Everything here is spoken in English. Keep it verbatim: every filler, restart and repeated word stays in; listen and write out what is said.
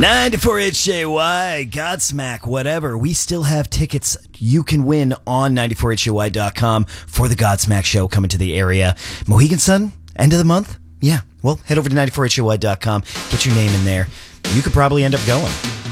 ninety-four H J Y, Godsmack, whatever. We still have tickets you can win on ninety-four H J Y dot com for the Godsmack show coming to the area. Mohegan Sun, end of the month? Yeah, well, head over to ninety-four H J Y dot com, get your name in there. You could probably end up going.